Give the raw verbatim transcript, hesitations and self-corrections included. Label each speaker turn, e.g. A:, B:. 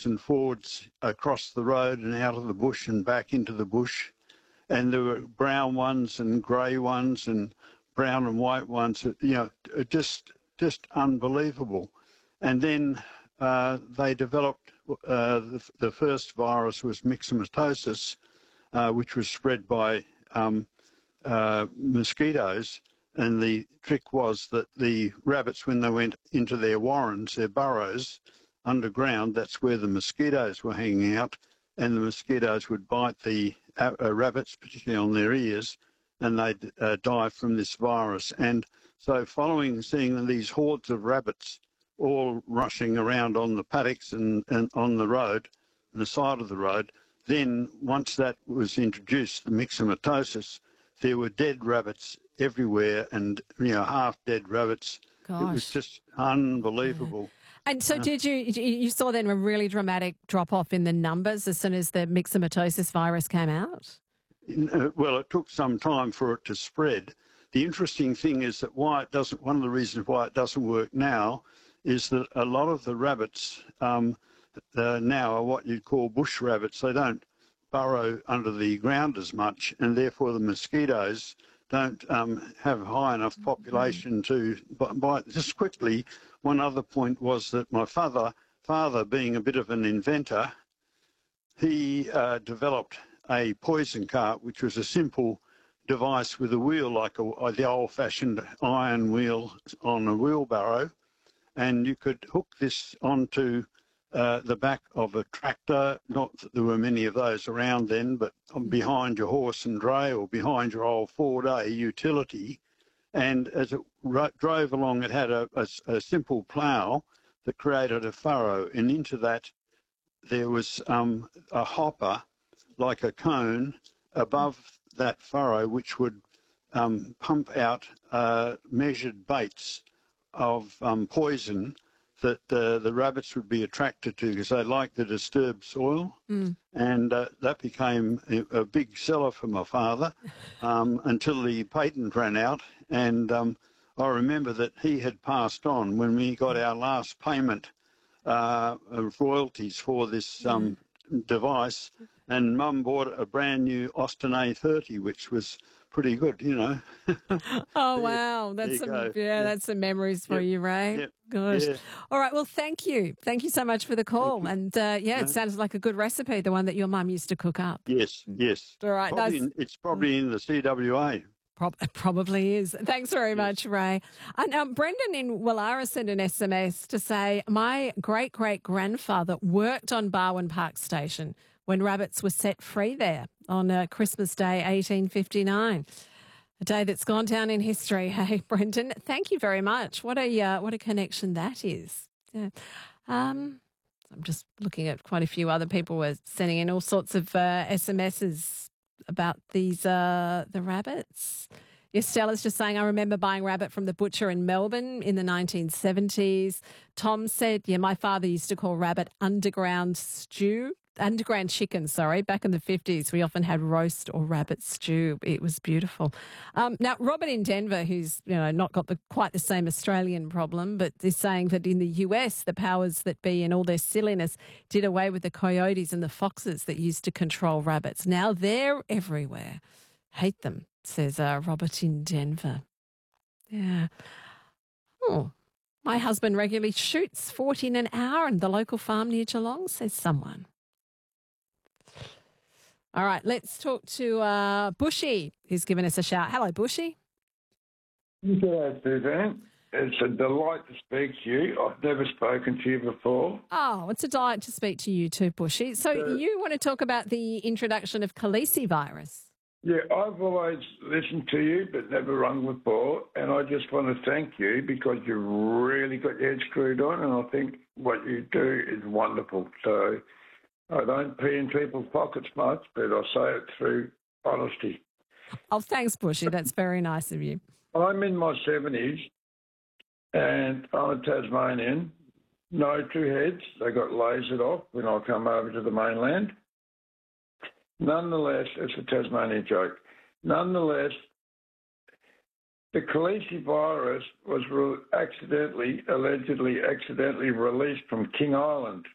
A: backwards and forwards across the road and out of the bush and back into the bush. And there were brown ones and grey ones and brown and white ones, you know, just just unbelievable. And then uh, they developed, uh, the, the first virus was myxomatosis, uh, which was spread by um, uh, mosquitoes. And the trick was that the rabbits, when they went into their warrens, their burrows underground, that's where the mosquitoes were hanging out, and the mosquitoes would bite the uh, uh, rabbits, particularly on their ears, and they'd uh, die from this virus. And so following seeing these hordes of rabbits all rushing around on the paddocks and, and on the road, on the side of the road, then once that was introduced, the myxomatosis, there were dead rabbits everywhere and, you know, half-dead rabbits.
B: Gosh.
A: It was just unbelievable.
B: And so did you, you saw then a really dramatic drop-off in the numbers as soon as the myxomatosis virus came out?
A: Well, it took some time for it to spread. The interesting thing is that why it doesn't, one of the reasons why it doesn't work now is that a lot of the rabbits um, uh, now are what you'd call bush rabbits. They don't burrow under the ground as much, and therefore the mosquitoes don't um, have high enough population to bite. Just quickly, one other point was that my father, father being a bit of an inventor, he uh, developed a poison cart, which was a simple device with a wheel like a, the old-fashioned iron wheel on a wheelbarrow, and you could hook this onto uh, the back of a tractor. Not that there were many of those around then, but behind your horse and dray or behind your old Ford A utility. And as it ro- drove along, it had a, a, a simple plough that created a furrow, and into that there was um, a hopper, like a cone, above that furrow, which would um, pump out uh, measured baits of um, poison that uh, the rabbits would be attracted to because they like the disturbed soil. Mm. And uh, that became a, a big seller for my father um, until the patent ran out. And um, I remember that he had passed on when we got our last payment uh, of royalties for this um, mm. device. And Mum bought a brand new Austin A thirty, which was pretty good, you know.
B: Oh, wow. That's some, yeah, yeah, that's some memories for yep. you, Ray. Yep. Gosh. Yeah. All right. Well, thank you. Thank you so much for the call. And, uh, yeah, it sounds like a good recipe, the one that your mum used to cook up.
A: Yes, yes.
B: All right.
A: Probably in, it's probably in the C W A.
B: Pro- probably is. Thanks very yes. much, Ray. And um, Brendan in Wallara sent an S M S to say, my great-great-grandfather worked on Barwon Park Station when rabbits were set free there on uh, Christmas Day, eighteen fifty-nine. A day that's gone down in history. Hey, Brendan, thank you very much. What a uh, what a connection that is. Yeah. Um, I'm just looking at quite a few other people were sending in all sorts of uh, S M Ses about these uh, the rabbits. Yes, Stella's just saying, I remember buying rabbit from the butcher in Melbourne in the nineteen seventies. Tom said, yeah, my father used to call rabbit underground stew. Underground chicken, sorry. Back in the fifties, we often had roast or rabbit stew. It was beautiful. Um, now, Robert in Denver, who's you know not got the quite the same Australian problem, but is saying that in the U S, the powers that be, in all their silliness, did away with the coyotes and the foxes that used to control rabbits. Now they're everywhere. Hate them, says uh, Robert in Denver. Yeah. Oh, my husband regularly shoots fourteen an hour in the local farm near Geelong, says someone. All right, let's talk to uh, Bushy, who's given us a shout. Hello, Bushy.
C: Hello, Suzanne. It's a delight to speak to you. I've never spoken to you before.
B: Oh, it's a delight to speak to you too, Bushy. So uh, you want to talk about the introduction of calicivirus?
C: Yeah, I've always listened to you but never rung before, and I just want to thank you because you've really got your head screwed on, and I think what you do is wonderful. So I don't pee in people's pockets much, but I say it through honesty.
B: Oh, thanks, Bushy. That's very nice of you.
C: I'm in my seventies, and I'm a Tasmanian. No two heads. They got lasered off when I come over to the mainland. Nonetheless, it's a Tasmanian joke. Nonetheless, the calicivirus was re- accidentally, allegedly accidentally released from King Island.